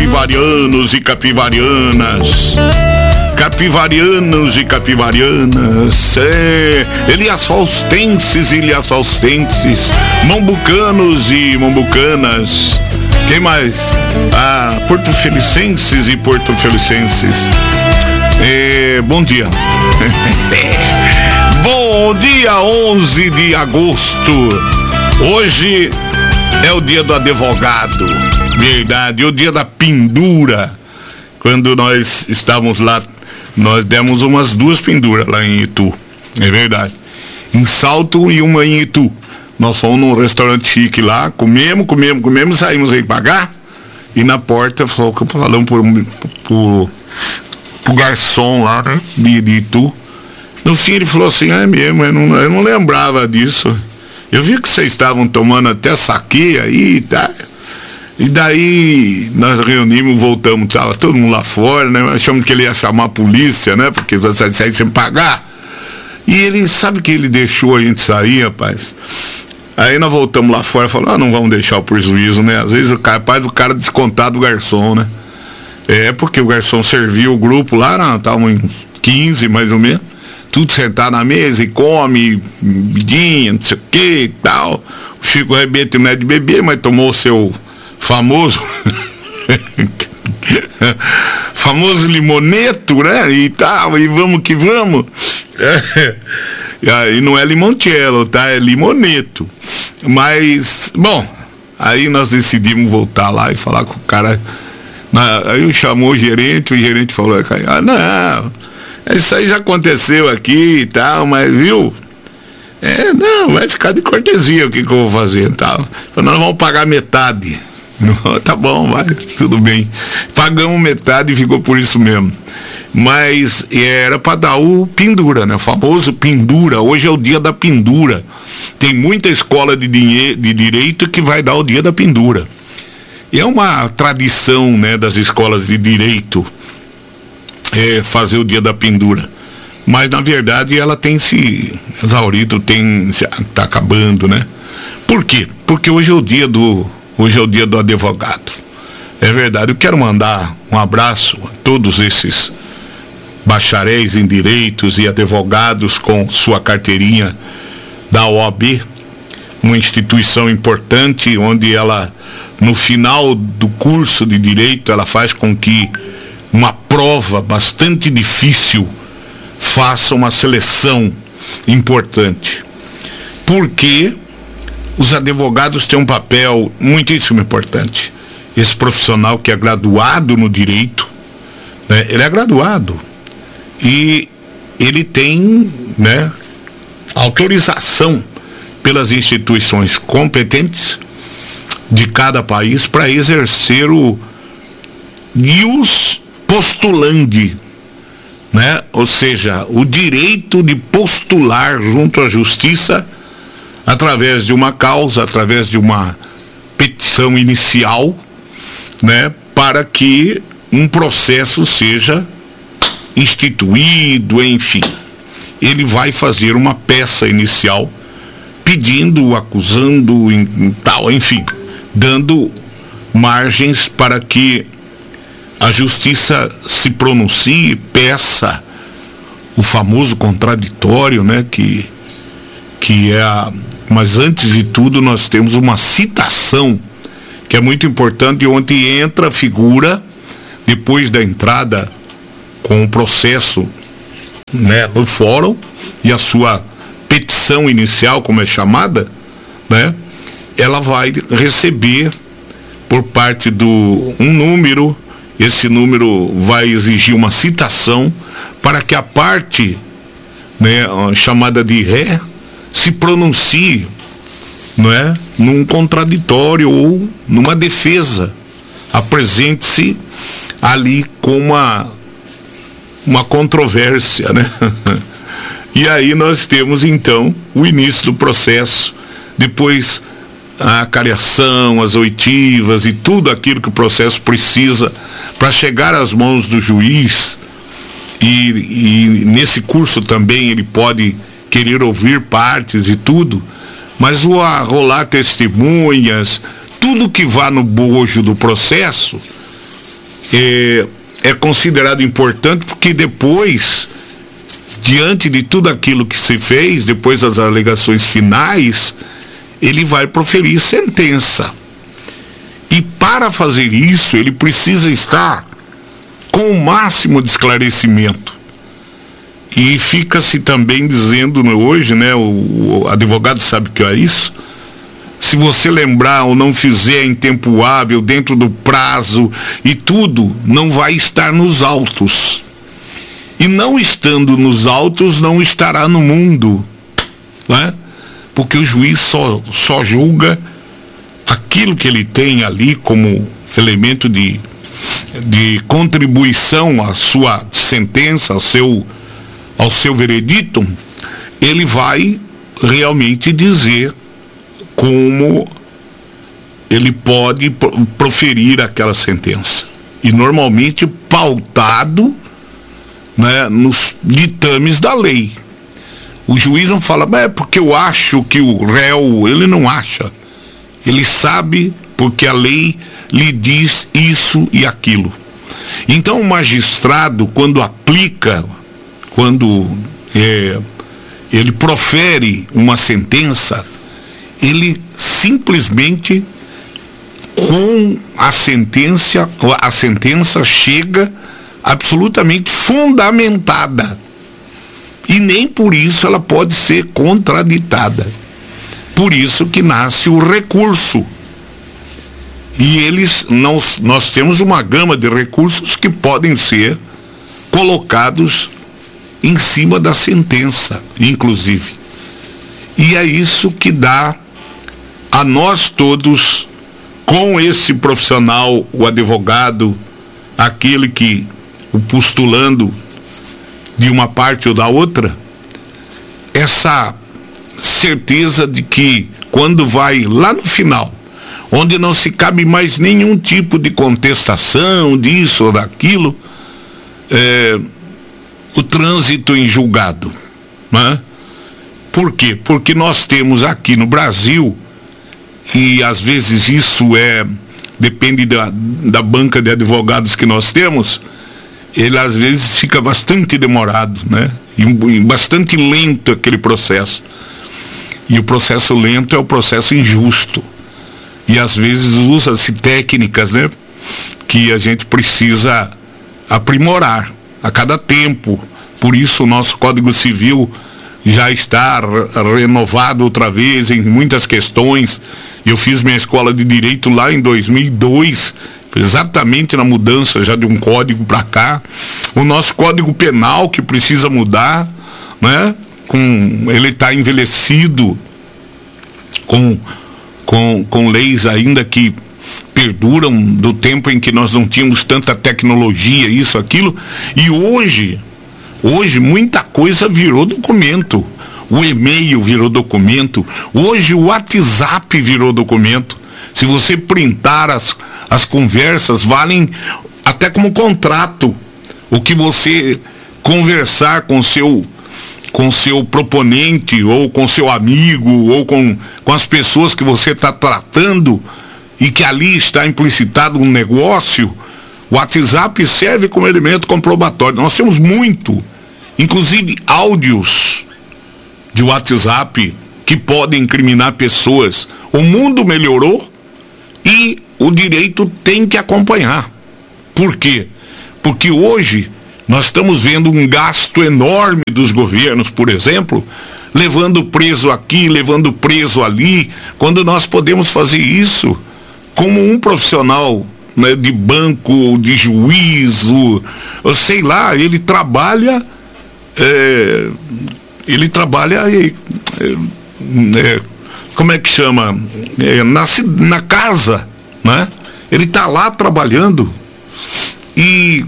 capivarianos e capivarianas, capivarianos e capivarianas, eliassolstenses e eliassolstenses, mombucanos e mombucanas, quem mais? Portofelicenses e portofelicenses. Bom dia. Bom dia, 11 de agosto. Hoje é o dia do advogado, verdade, o dia da pendura. Quando nós estávamos lá, nós demos umas 2 penduras lá em Itu, é verdade, em Salto e uma em Itu. Nós fomos num restaurante chique lá, comemos, saímos aí pagar, e na porta falamos pro garçom lá, né, de Itu. No fim ele falou assim, é mesmo, eu não lembrava disso. Eu vi que vocês estavam tomando até saquê aí, tá? E daí nós reunimos, voltamos, tava todo mundo lá fora, né? Achamos que ele ia chamar a polícia, né? Porque você sair sem pagar. E ele, sabe que ele deixou a gente sair, rapaz? Aí nós voltamos lá fora e falamos, não vamos deixar o prejuízo, né? Às vezes é capaz do cara descontar do garçom, né? Porque o garçom serviu o grupo lá, estavam uns 15 mais ou menos. Tudo sentado na mesa e come, bebidinha, não sei o que e tal. O Chico Rebento não é de beber, mas tomou o seu famoso limoneto, né? E tal, e vamos que vamos. E aí não é limoncello, tá? É limoneto. Mas, bom, aí nós decidimos voltar lá e falar com o cara. Aí chamou o gerente falou, não, isso aí já aconteceu aqui e tal, mas viu? Não, vai ficar de cortesia o que eu vou fazer e tal. Nós vamos pagar metade. Tá bom, vai, tudo bem. Pagamos metade e ficou por isso mesmo. Mas era para dar o pendura, né? O famoso pendura. Hoje é o dia da pendura. Tem muita escola de direito que vai dar o dia da pendura. E é uma tradição, né, das escolas de direito fazer o dia da pendura. Mas na verdade ela tem se exaurido, tá acabando, né? Por quê? Porque hoje é o dia do advogado. É verdade, eu quero mandar um abraço a todos esses bacharéis em direitos e advogados com sua carteirinha da OAB, uma instituição importante onde ela, no final do curso de direito, ela faz com que uma prova bastante difícil faça uma seleção importante. Porque os advogados têm um papel muitíssimo importante. Esse profissional que é graduado no direito, né, ele é graduado e ele tem, né, autorização pelas instituições competentes de cada país para exercer o ius postulandi, né? Ou seja, o direito de postular junto à justiça através de uma causa, através de uma petição inicial, né, para que um processo seja instituído, enfim. Ele vai fazer uma peça inicial pedindo, acusando, tal, enfim, dando margens para que a justiça se pronuncie, peça o famoso contraditório, né, que é mas antes de tudo nós temos uma citação que é muito importante, onde entra a figura depois da entrada com o processo, né, no fórum, e a sua petição inicial, como é chamada, né, ela vai receber por parte um número. Esse número vai exigir uma citação para que a parte, né, chamada de ré, se pronuncie, não é, num contraditório ou numa defesa, apresente-se ali com uma controvérsia, né? E aí nós temos então o início do processo, depois a acariação, as oitivas e tudo aquilo que o processo precisa para chegar às mãos do juiz. E nesse curso também ele pode querer ouvir partes e tudo, mas o rolar testemunhas, tudo que vá no bojo do processo, é considerado importante porque depois, diante de tudo aquilo que se fez, depois das alegações finais, ele vai proferir sentença. E para fazer isso, ele precisa estar com o máximo de esclarecimento. E fica-se também dizendo hoje, né, o advogado sabe o que é isso, se você lembrar ou não fizer em tempo hábil, dentro do prazo e tudo, não vai estar nos autos. E não estando nos autos, não estará no mundo, né? Porque o juiz só julga aquilo que ele tem ali como elemento de contribuição à sua sentença, ao seu veredito. Ele vai realmente dizer como ele pode proferir aquela sentença. E normalmente pautado, né, nos ditames da lei. O juiz não fala, mas é porque eu acho que o réu, ele não acha. Ele sabe porque a lei lhe diz isso e aquilo. Então o magistrado, quando aplica, quando ele profere uma sentença, ele simplesmente, com a sentença chega absolutamente fundamentada. E nem por isso ela pode ser contraditada. Por isso que nasce o recurso. E nós temos uma gama de recursos que podem ser colocados em cima da sentença, inclusive. E é isso que dá a nós todos, com esse profissional, o advogado, aquele que, o postulando de uma parte ou da outra, essa certeza de que quando vai lá no final, onde não se cabe mais nenhum tipo de contestação disso ou daquilo, o trânsito em julgado, né? Por quê? Porque nós temos aqui no Brasil, e às vezes isso depende da banca de advogados que nós temos, ele às vezes fica bastante demorado, né? E bastante lento aquele processo. E o processo lento é o processo injusto. E às vezes usa-se técnicas, né, que a gente precisa aprimorar a cada tempo. Por isso o nosso Código Civil já está renovado outra vez em muitas questões. Eu fiz minha escola de Direito lá em 2002, exatamente na mudança já de um código para cá. O nosso Código Penal, que precisa mudar, né? Ele está envelhecido com leis ainda que perduram do tempo em que nós não tínhamos tanta tecnologia, isso, aquilo. E hoje muita coisa virou documento. O e-mail virou documento. Hoje o WhatsApp virou documento. Se você printar as conversas, valem até como contrato. O que você conversar com seu proponente, ou com seu amigo, ou com as pessoas que você está tratando, e que ali está implicitado um negócio, o WhatsApp serve como elemento comprobatório. Nós temos muito, inclusive áudios de WhatsApp que podem incriminar pessoas. O mundo melhorou e o direito tem que acompanhar. Por quê? Porque hoje nós estamos vendo um gasto enorme dos governos, por exemplo, levando preso aqui, levando preso ali, quando nós podemos fazer isso como um profissional, né, de banco, de juízo, sei lá, ele trabalha como é que chama? Na casa, né? Ele está lá trabalhando. E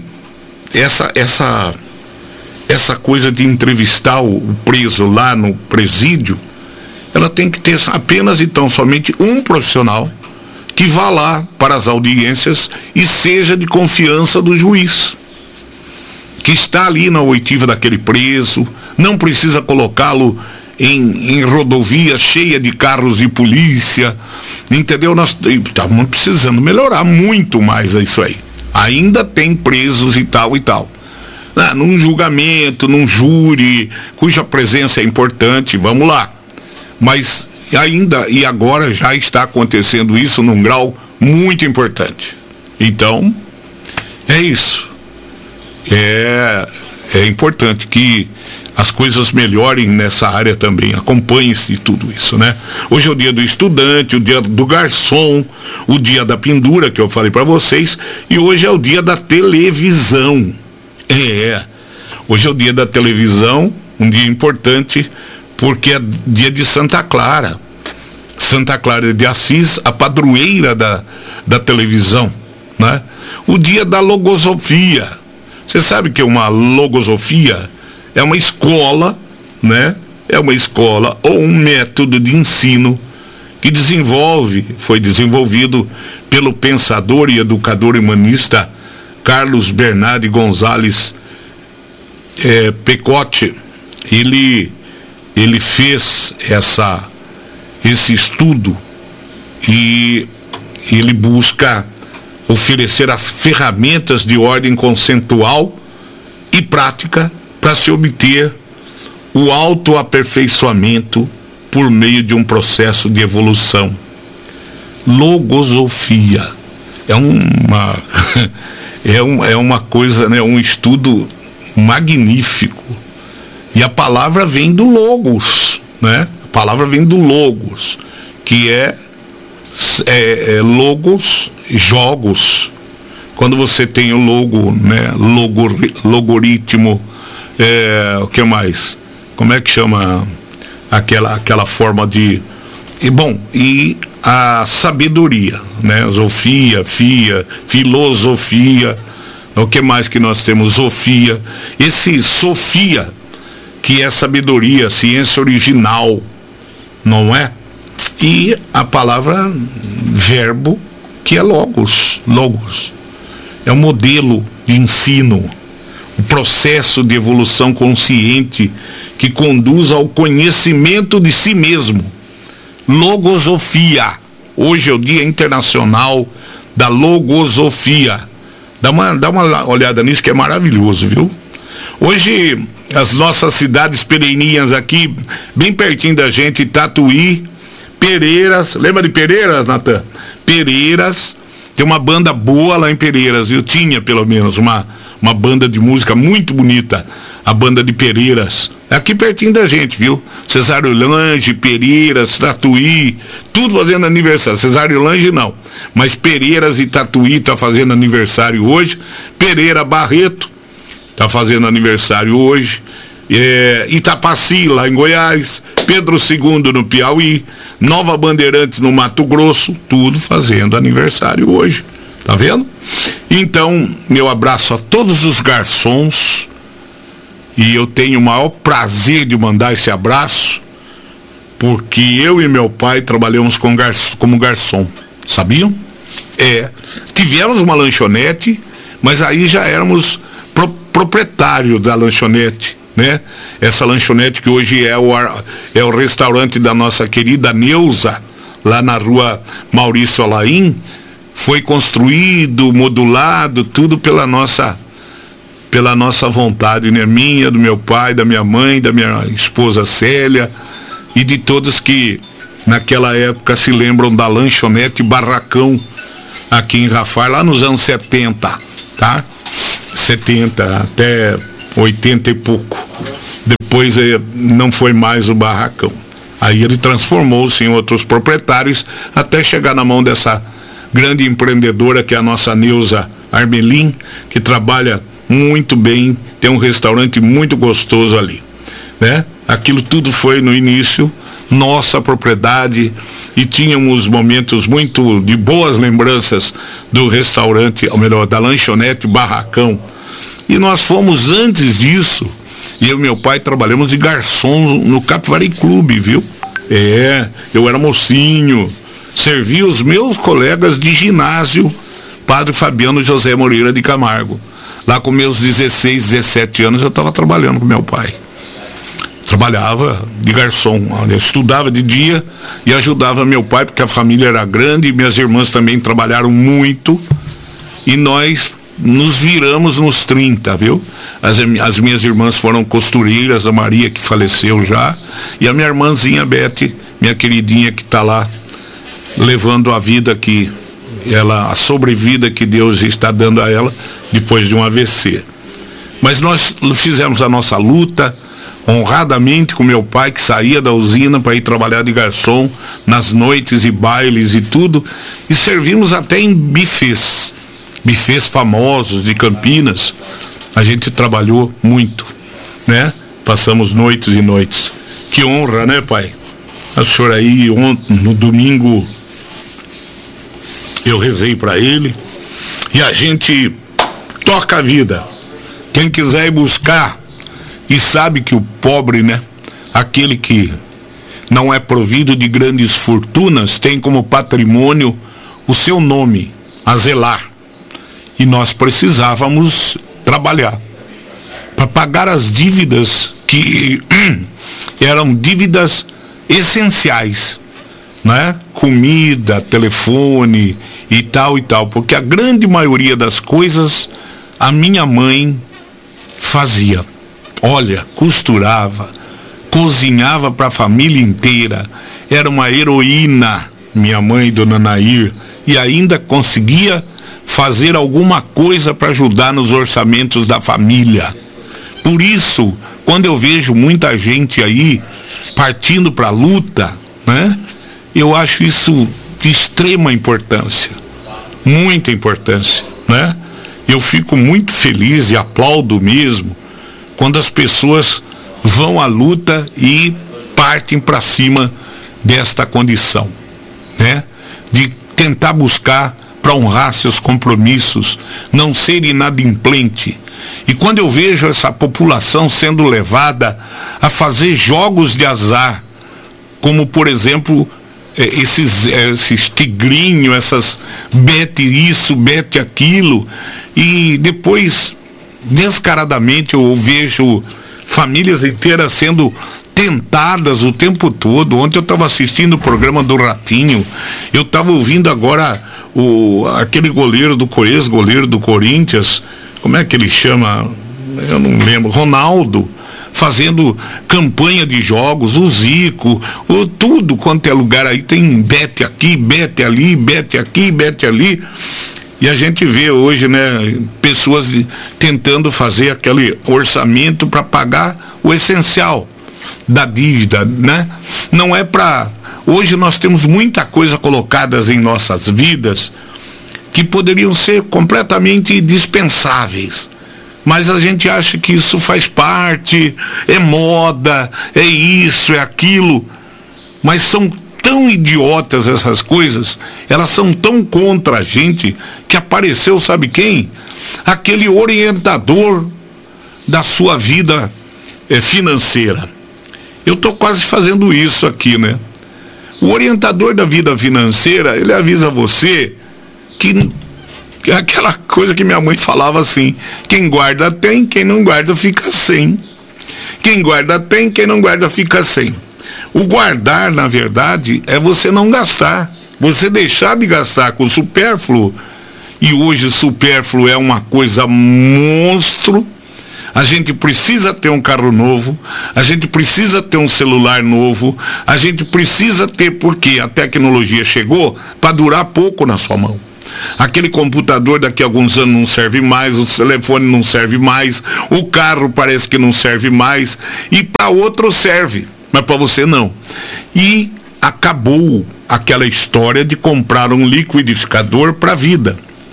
essa coisa de entrevistar o preso lá no presídio, ela tem que ter apenas e tão somente um profissional que vá lá para as audiências e seja de confiança do juiz, que está ali na oitiva daquele preso. Não precisa colocá-lo em rodovia cheia de carros de polícia, entendeu? Nós estamos precisando melhorar muito mais isso aí. Ainda tem presos e tal e tal. Num julgamento, num júri, cuja presença é importante, vamos lá. Mas ainda e agora já está acontecendo isso num grau muito importante. Então, é isso. É importante que as coisas melhorem nessa área também. Acompanhe-se de tudo isso, né? Hoje é o dia do estudante, o dia do garçom, o dia da pendura, que eu falei para vocês, e hoje é o dia da televisão. Hoje é o dia da televisão, um dia importante, porque é dia de Santa Clara. Santa Clara de Assis, a padroeira da televisão, né? O dia da logosofia. Você sabe que uma logosofia é uma escola, né? É uma escola ou um método de ensino que foi desenvolvido pelo pensador e educador humanista Carlos Bernardo Gonzalez Pecote. Ele fez esse estudo e ele busca oferecer as ferramentas de ordem conceitual e prática para se obter o autoaperfeiçoamento por meio de um processo de evolução. Logosofia é uma coisa, né, um estudo magnífico. E a palavra vem do logos, né? A palavra vem do logos, que é logos, jogos. Quando você tem o logo, né? Logaritmo, o que mais? Como é que chama aquela forma de... E a sabedoria, né? Sofia, filosofia, o que mais que nós temos? Sofia. Esse Sofia, que é sabedoria, ciência original, não é? E a palavra verbo, que é logos. É um modelo de ensino, um processo de evolução consciente que conduz ao conhecimento de si mesmo. Logosofia. Hoje é o Dia Internacional da Logosofia. Dá uma olhada nisso, que é maravilhoso, viu? Hoje, as nossas cidades pereirinhas aqui, bem pertinho da gente, Tatuí, Pereiras. Lembra de Pereiras, Natan? Pereiras. Tem uma banda boa lá em Pereiras, viu? Tinha, pelo menos, uma banda de música muito bonita, a banda de Pereiras. É aqui pertinho da gente, viu? Cesário Lange, Pereiras, Tatuí, tudo fazendo aniversário. Cesário Lange não, mas Pereiras e Tatuí tá fazendo aniversário hoje. Pereira Barreto tá fazendo aniversário hoje. Itapaci, lá em Goiás, Pedro II no Piauí, Nova Bandeirantes no Mato Grosso, tudo fazendo aniversário hoje, tá vendo? Então, meu abraço a todos os garçons, e eu tenho o maior prazer de mandar esse abraço, porque eu e meu pai trabalhamos como garçom, sabiam? Tivemos uma lanchonete, mas aí já éramos proprietário da lanchonete, né? Essa lanchonete que hoje é o restaurante da nossa querida Neuza, lá na rua Maurício Alaim, foi construído, modulado, tudo pela nossa vontade, né? Minha, do meu pai, da minha mãe, da minha esposa Célia, e de todos que naquela época se lembram da lanchonete Barracão, aqui em Rafar, lá nos anos 70, tá? 70 até 80 e pouco. Depois não foi mais o Barracão. Aí ele transformou-se em outros proprietários até chegar na mão dessa grande empreendedora que é a nossa Neuza Armelin, que trabalha muito bem, tem um restaurante muito gostoso ali, né? Aquilo tudo foi no início nossa propriedade e tínhamos momentos muito de boas lembranças do restaurante, ou melhor, da lanchonete Barracão. E nós fomos, antes disso, e eu e meu pai trabalhamos de garçom no Capivari Clube, viu? Eu era mocinho, servi os meus colegas de ginásio, Padre Fabiano José Moreira de Camargo. Lá com meus 16, 17 anos eu estava trabalhando com meu pai. Trabalhava de garçom, eu estudava de dia e ajudava meu pai, porque a família era grande, e minhas irmãs também trabalharam muito, e nós nos viramos nos 30, viu? As minhas irmãs foram costureiras, a Maria, que faleceu já, e a minha irmãzinha Beth, minha queridinha, que está lá levando a vida que a sobrevida que Deus está dando a ela depois de um AVC. Mas nós fizemos a nossa luta honradamente com meu pai, que saía da usina para ir trabalhar de garçom nas noites e bailes e tudo, e servimos até em bufês famosos de Campinas. A gente trabalhou muito, né? Passamos noites e noites. Que honra, né, pai? O senhor aí, no domingo, eu rezei para ele, e a gente toca a vida. Quem quiser ir buscar, e sabe que o pobre, né, aquele que não é provido de grandes fortunas, tem como patrimônio o seu nome a zelar. E nós precisávamos trabalhar para pagar as dívidas que eram dívidas essenciais, né? Comida, telefone e tal, porque a grande maioria das coisas a minha mãe fazia. Olha, costurava, cozinhava para a família inteira, era uma heroína, minha mãe, dona Nair, e ainda conseguia fazer alguma coisa para ajudar nos orçamentos da família. Por isso, quando eu vejo muita gente aí partindo para a luta, né, eu acho isso de extrema importância, muita importância, né? Eu fico muito feliz e aplaudo mesmo quando as pessoas vão à luta e partem para cima desta condição, né? De tentar buscar para honrar seus compromissos, não ser inadimplente. E quando eu vejo essa população sendo levada a fazer jogos de azar, como por exemplo esses tigrinhos, essas bete isso, bete aquilo, e depois descaradamente eu vejo famílias inteiras sendo tentadas o tempo todo. Ontem eu estava assistindo o programa do Ratinho, eu estava ouvindo agora aquele ex-goleiro do Corinthians, como é que ele chama? Eu não lembro, Ronaldo, fazendo campanha de jogos, o Zico, tudo quanto é lugar aí tem bete aqui, bete ali, bete aqui, bete ali. E a gente vê hoje, né, pessoas tentando fazer aquele orçamento para pagar o essencial da dívida, né? Não é para... Hoje nós temos muita coisa colocadas em nossas vidas que poderiam ser completamente dispensáveis, mas a gente acha que isso faz parte, é moda, é isso, é aquilo, mas são tão idiotas essas coisas, elas são tão contra a gente, que apareceu, sabe quem? Aquele orientador da sua vida financeira. Eu estou quase fazendo isso aqui, né? O orientador da vida financeira, ele avisa você que é aquela coisa que minha mãe falava assim: quem guarda tem, quem não guarda fica sem. Quem guarda tem, quem não guarda fica sem. O guardar, na verdade, é você não gastar, você deixar de gastar com o supérfluo. E hoje o supérfluo é uma coisa monstro. A gente precisa ter um carro novo, a gente precisa ter um celular novo, a gente precisa ter, porque a tecnologia chegou para durar pouco na sua mão. Aquele computador daqui a alguns anos não serve mais, o telefone não serve mais, o carro parece que não serve mais, e para outro serve, mas para você não. E acabou aquela história de comprar um liquidificador para a vida.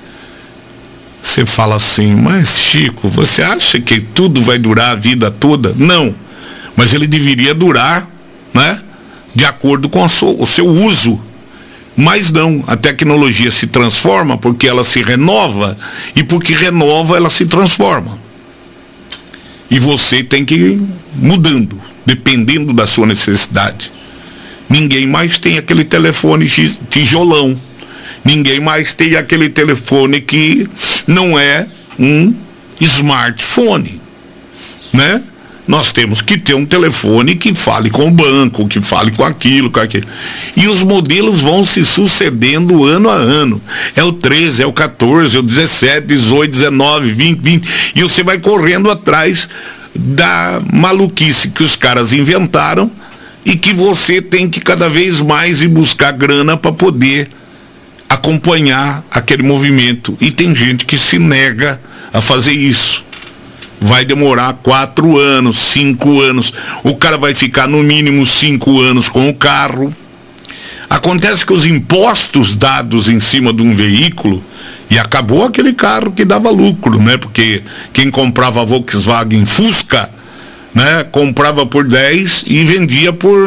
Você fala assim: mas Chico, você acha que tudo vai durar a vida toda? Não, mas ele deveria durar, né, de acordo com o seu uso. Mas não, a tecnologia se transforma porque ela se renova, e porque renova ela se transforma. E você tem que ir mudando, dependendo da sua necessidade. Ninguém mais tem aquele telefone tijolão. Ninguém mais tem aquele telefone que não é um smartphone, né? nós temos que ter um telefone que fale com o banco, que fale com aquilo, com aquilo. E os modelos vão se sucedendo ano a ano. É o 13, é o 14, é o 17, 18, 19, 20. E você vai correndo atrás da maluquice que os caras inventaram e que você tem que cada vez mais ir buscar grana para poder acompanhar aquele movimento. E tem gente que se nega a fazer isso. Vai demorar 4 anos, 5 anos. O cara vai ficar no mínimo 5 anos com o carro. Acontece que os impostos dados em cima de um veículo, e acabou aquele carro que dava lucro, né? Porque quem comprava Volkswagen Fusca, né, comprava por 10 e vendia por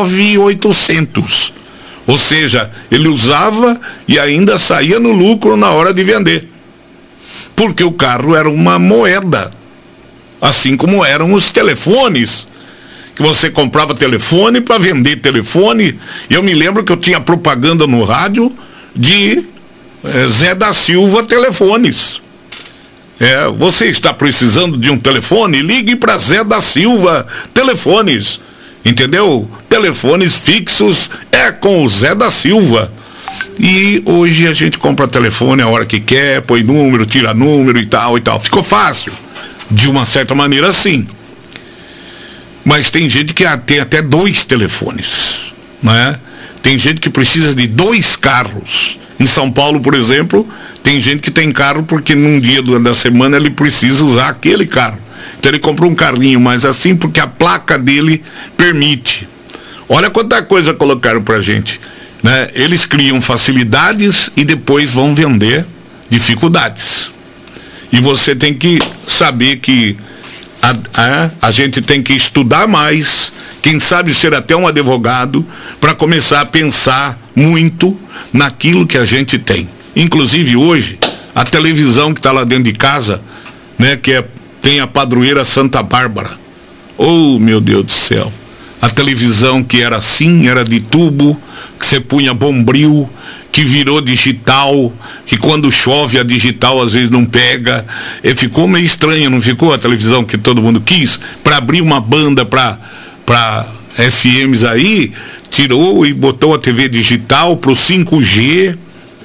9.800. Ou seja, ele usava e ainda saía no lucro na hora de vender. Porque o carro era uma moeda. Assim como eram os telefones, que você comprava telefone para vender telefone. Eu me lembro que eu tinha propaganda no rádio de Zé da Silva Telefones. Você está precisando de um telefone? Ligue para Zé da Silva Telefones. Entendeu? Telefones fixos é com o Zé da Silva. E hoje a gente compra telefone a hora que quer, põe número, tira número e tal. Ficou fácil. De uma certa maneira, sim. Mas tem gente que tem até 2 telefones, né? Tem gente que precisa de 2 carros. Em São Paulo, por exemplo, tem gente que tem carro porque num dia da semana ele precisa usar aquele carro. Então ele comprou um carrinho mais assim porque a placa dele permite. Olha quanta coisa colocaram pra gente, né? Eles criam facilidades e depois vão vender dificuldades. E você tem que saber que a gente tem que estudar mais, quem sabe ser até um advogado, para começar a pensar muito naquilo que a gente tem. Inclusive hoje, a televisão que está lá dentro de casa, né, tem a padroeira Santa Bárbara. Oh, meu Deus do céu. A televisão que era assim, era de tubo, que você punha bombril, que virou digital, que quando chove a digital às vezes não pega. Ficou meio estranho, não ficou? A televisão que todo mundo quis, para abrir uma banda para FMs aí, tirou e botou a TV digital pro 5G,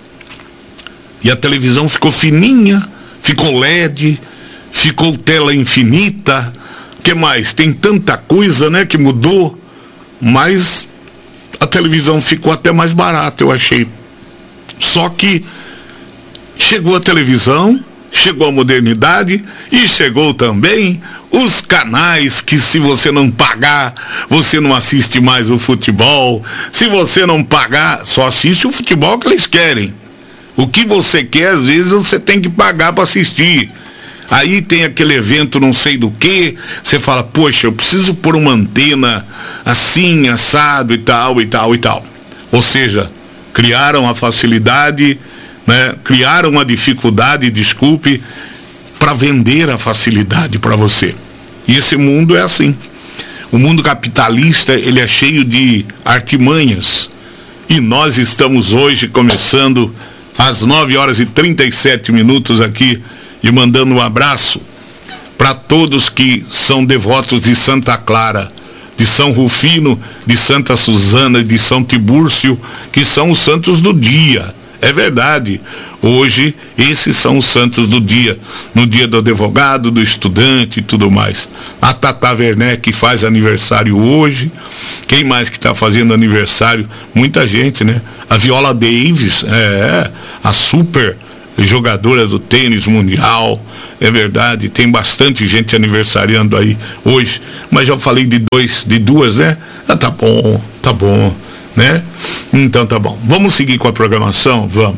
e a televisão ficou fininha, ficou LED, ficou tela infinita. O que mais? Tem tanta coisa, né, que mudou, mas a televisão ficou até mais barata, eu achei. Só que chegou a televisão, chegou a modernidade e chegou também os canais que, se você não pagar, você não assiste mais o futebol. Se você não pagar, só assiste o futebol que eles querem. O que você quer, às vezes, você tem que pagar para assistir. Aí tem aquele evento não sei do que, você fala, poxa, eu preciso pôr uma antena assim, assado e tal. Ou seja, criaram a facilidade, né? Criaram a dificuldade, desculpe, para vender a facilidade para você. E esse mundo é assim. O mundo capitalista, ele é cheio de artimanhas. E nós estamos hoje começando às 9h37 aqui e mandando um abraço para todos que são devotos de Santa Clara, de São Rufino, de Santa Susana, de São Tibúrcio, que são os santos do dia. É verdade. Hoje, esses são os santos do dia. No dia do advogado, do estudante e tudo mais. A Tata Werneck faz aniversário hoje. Quem mais que está fazendo aniversário? Muita gente, né? A Viola Davis, a super jogadora do tênis mundial. É verdade, tem bastante gente aniversariando aí hoje. Mas já falei de duas, né? Tá bom, né? Então tá bom. Vamos seguir com a programação? Vamos.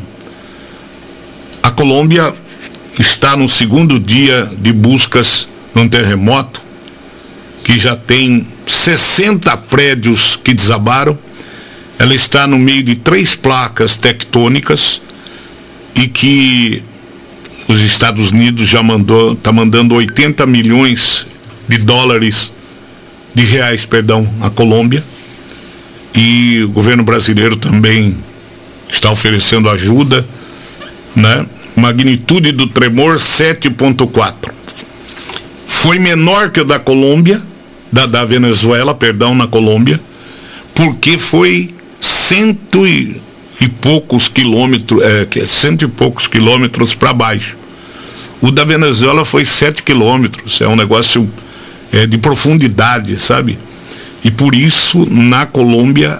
A Colômbia está no segundo dia de buscas num terremoto, que já tem 60 prédios que desabaram. Ela está no meio de 3 placas tectônicas e que os Estados Unidos já está mandando 80 milhões de reais, à Colômbia. E o governo brasileiro também está oferecendo ajuda, né? Magnitude do tremor 7.4. foi menor que o da Colômbia, da Venezuela, perdão, na Colômbia, porque foi cento e poucos quilômetros para baixo. O da Venezuela foi 7 quilômetros, é um negócio de profundidade, sabe? E por isso, na Colômbia,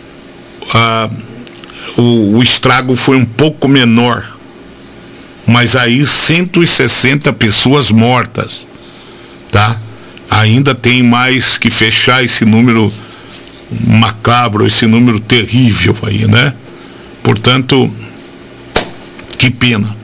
o estrago foi um pouco menor. Mas aí 160 pessoas mortas, tá? Ainda tem mais que fechar esse número macabro, esse número terrível aí, né? Portanto, que pena.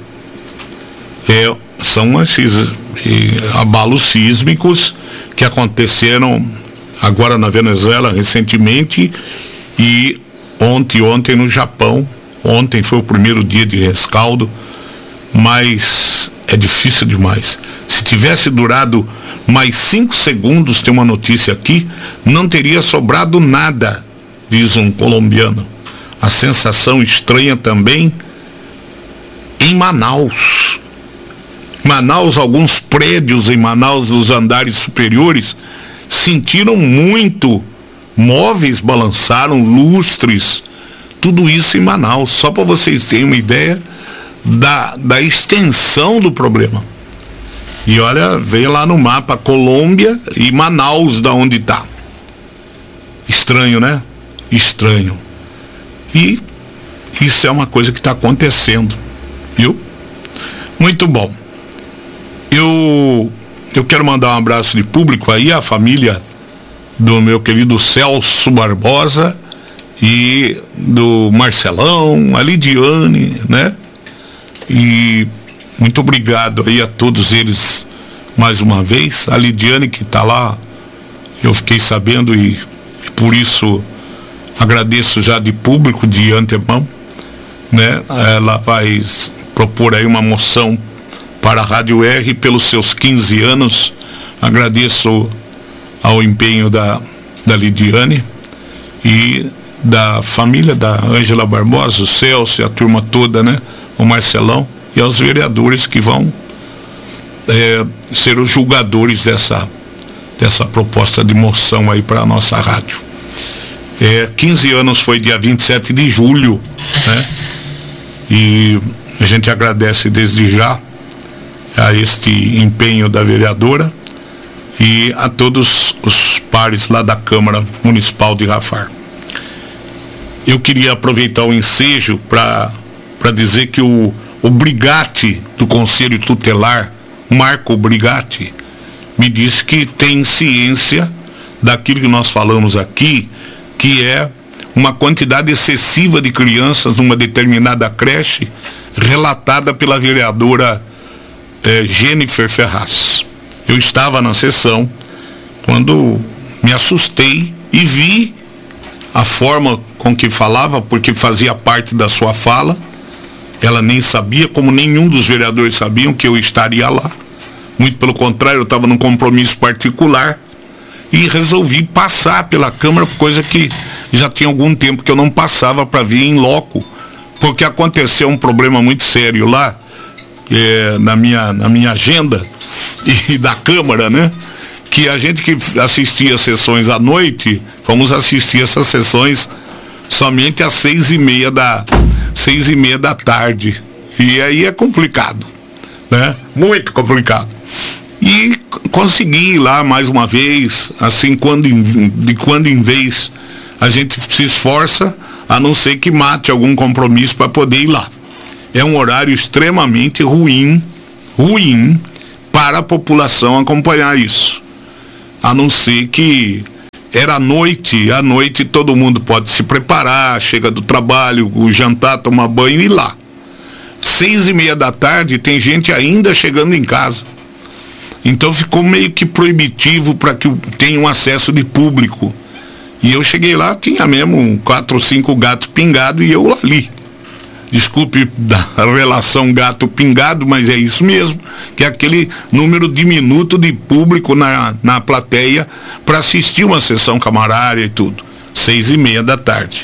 São esses abalos sísmicos que aconteceram agora na Venezuela recentemente e ontem no Japão. Ontem foi o primeiro dia de rescaldo, mas é difícil demais. Se tivesse durado mais 5 segundos, tem uma notícia aqui, não teria sobrado nada, diz um colombiano. A sensação estranha também em Manaus. Alguns prédios em Manaus, nos andares superiores, sentiram muito. Móveis balançaram, lustres, tudo isso em Manaus, só para vocês terem uma ideia da extensão do problema. E olha, veio lá no mapa Colômbia e Manaus, da onde está. Estranho, né? Estranho. E isso é uma coisa que está acontecendo, viu? Muito bom. Eu quero mandar um abraço de público aí à família do meu querido Celso Barbosa e do Marcelão, a Lidiane, né? E muito obrigado aí a todos eles mais uma vez. A Lidiane que está lá, eu fiquei sabendo e por isso agradeço já de público, de antemão, né? Ela vai propor aí uma moção para a Rádio R pelos seus 15 anos. Agradeço ao empenho da Lidiane e da família da Ângela Barbosa, o Celso e a turma toda, né? O Marcelão e aos vereadores que vão ser os julgadores dessa proposta de moção aí para a nossa rádio. 15 anos foi dia 27 de julho, né? E a gente agradece desde já a este empenho da vereadora e a todos os pares lá da Câmara Municipal de Rafar. Eu queria aproveitar o ensejo para dizer que o Brigatti do Conselho Tutelar, Marco Brigatti, me disse que tem ciência daquilo que nós falamos aqui, que é uma quantidade excessiva de crianças numa determinada creche, relatada pela vereadora Jennifer Ferraz. Eu estava na sessão quando me assustei e vi a forma com que falava, porque fazia parte da sua fala. Ela nem sabia, como nenhum dos vereadores sabiam, que eu estaria lá. Muito pelo contrário, eu estava num compromisso particular e resolvi passar pela Câmara, coisa que já tinha algum tempo que eu não passava para vir em loco, porque aconteceu um problema muito sério lá, na minha agenda e da Câmara, né? Que a gente que assistia às sessões à noite, vamos assistir essas sessões somente às 6:30 da tarde. E aí é complicado, né? Muito complicado. E consegui ir lá mais uma vez, assim, de quando em vez a gente se esforça, a não ser que mate algum compromisso para poder ir lá. É um horário extremamente ruim para a população acompanhar isso. A não ser que era à noite todo mundo pode se preparar, chega do trabalho, o jantar, tomar banho e ir lá. 6:30 da tarde tem gente ainda chegando em casa. Então ficou meio que proibitivo para que tenha um acesso de público. E eu cheguei lá, tinha mesmo 4 ou 5 gatos pingados e eu ali. Desculpe da relação gato-pingado, mas é isso mesmo, que é aquele número diminuto de público na plateia para assistir uma sessão camarária e tudo. 6:30 da tarde.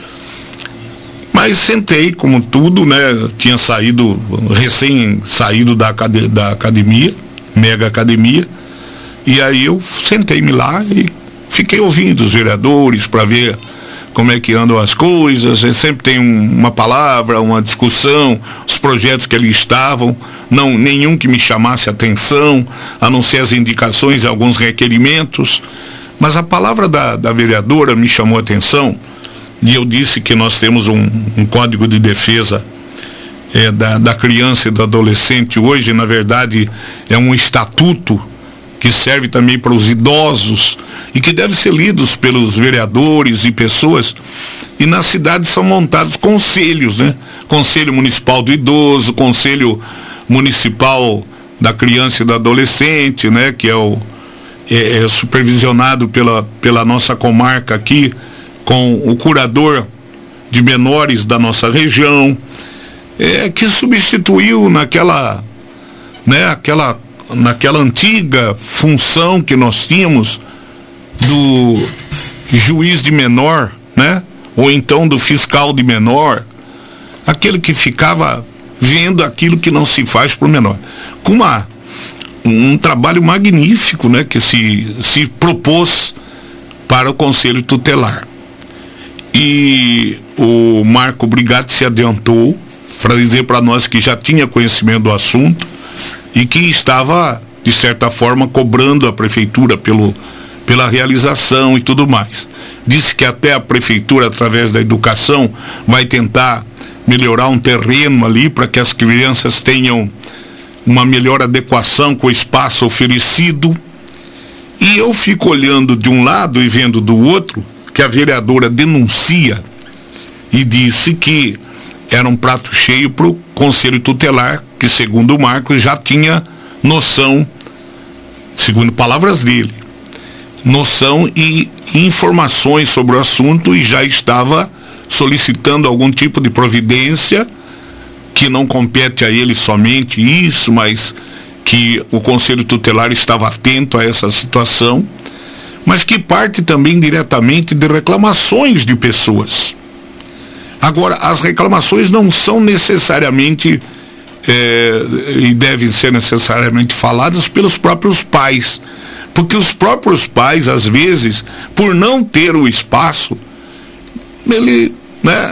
Mas sentei, como tudo, né? Tinha recém saído da academia, mega academia, E aí eu sentei-me lá e fiquei ouvindo os vereadores para ver como é que andam as coisas. Sempre tem uma palavra, uma discussão, os projetos que ali estavam, não nenhum que me chamasse atenção, a não ser as indicações e alguns requerimentos. Mas a palavra da vereadora me chamou a atenção, e eu disse que nós temos um código de defesa da criança e do adolescente. Hoje, na verdade, é um estatuto que serve também para os idosos e que deve ser lidos pelos vereadores e pessoas. E nas cidades são montados conselhos, né? Conselho Municipal do Idoso, Conselho Municipal da Criança e do Adolescente, né? Que é supervisionado pela nossa comarca aqui, com o curador de menores da nossa região, que substituiu naquela antiga função que nós tínhamos do juiz de menor, né? Ou então do fiscal de menor, aquele que ficava vendo aquilo que não se faz para o menor, com um trabalho magnífico, né? Que se propôs para o Conselho Tutelar. E o Marco Brigatti se adiantou para dizer para nós que já tinha conhecimento do assunto e que estava, de certa forma, cobrando a prefeitura pela realização e tudo mais. Disse que até a prefeitura, através da educação, vai tentar melhorar um terreno ali para que as crianças tenham uma melhor adequação com o espaço oferecido. E eu fico olhando de um lado e vendo do outro que a vereadora denuncia e disse que era um prato cheio para o Conselho Tutelar, que, segundo o Marcos, já tinha noção, segundo palavras dele, noção e informações sobre o assunto e já estava solicitando algum tipo de providência, que não compete a ele somente isso, mas que o Conselho Tutelar estava atento a essa situação, mas que parte também diretamente de reclamações de pessoas. Agora, as reclamações não são necessariamente e devem ser necessariamente faladas pelos próprios pais, porque os próprios pais, às vezes, por não ter o espaço,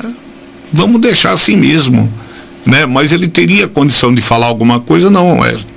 vamos deixar assim mesmo, né? Mas ele teria condição de falar alguma coisa, não,